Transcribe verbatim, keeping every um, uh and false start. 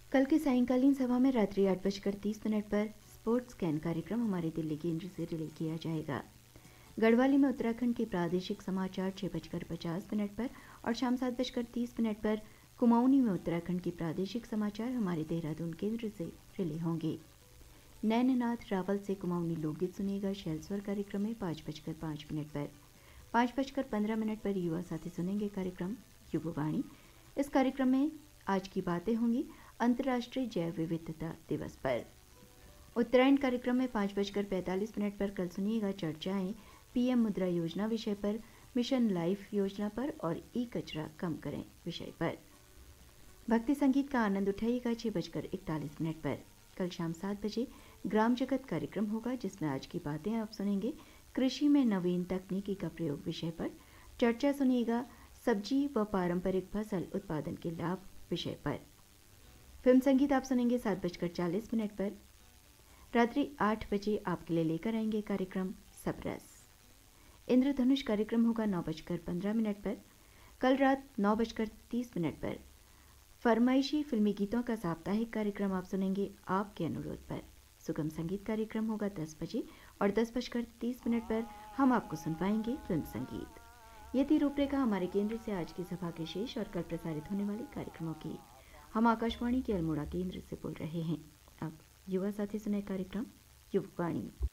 कल के सायंकालीन सभा में रात्रि आठ बजकर तीस मिनट पर स्पोर्ट्स स्कैन कार्यक्रम हमारे दिल्ली केंद्र से रिले किया जाएगा। गढ़वाली में उत्तराखंड के प्रादेशिक समाचार छः बजकर पचास मिनट पर और शाम सात बजकर तीस मिनट पर कुमाऊनी में उत्तराखंड के प्रादेशिक समाचार हमारे देहरादून केंद्र से रिले होंगे। नैननाथ रावल से कुमाऊनी लोकगीत सुनिएगा शैलस्वर कार्यक्रम में पाँच बजकर पाँच मिनट पर। पाँच बजकर पंद्रह मिनट पर युवा साथी सुनेंगे कार्यक्रम युववाणी। इस कार्यक्रम में आज की बातें होंगी अंतर्राष्ट्रीय जैव विविधता दिवस पर। उत्तरायण कार्यक्रम में पाँच बजकर पैंतालीस मिनट पर कल सुनिएगा चर्चाएं पीएम मुद्रा योजना विषय पर, मिशन लाइफ योजना पर और ई कचरा कम करें विषय पर। भक्ति संगीत का आनंद उठाइएगा छः बजकर इकतालीस मिनट पर। कल शाम सात बजे ग्राम जगत कार्यक्रम होगा जिसमें आज की बातें आप सुनेंगे कृषि में नवीन तकनीकी का प्रयोग विषय पर। चर्चा सुनिएगा सब्जी व पारंपरिक फसल उत्पादन के लाभ विषय पर। फिल्म संगीत आप सुनेंगे सात बजकर चालीस मिनट पर। रात्रि आठ बजे आपके लिए लेकर आएंगे कार्यक्रम सबरस। इंद्रधनुष कार्यक्रम होगा नौ बजकर पंद्रह मिनट पर। कल रात नौ बजकर तीस मिनट पर फरमाइशी फिल्मी गीतों का साप्ताहिक कार्यक्रम आप सुनेंगे आपके अनुरोध पर। सुगम संगीत कार्यक्रम होगा दस बजे और दस बजकर तीस मिनट पर हम आपको सुन पाएंगे फिल्म संगीत। ये थी रूपरेखा हमारे केंद्र से आज की सभा के शेष और कल प्रसारित होने वाले कार्यक्रमों की। हम आकाशवाणी के अल्मोड़ा केंद्र से बोल रहे हैं। अब युवा साथी सुने कार्यक्रम युववाणी।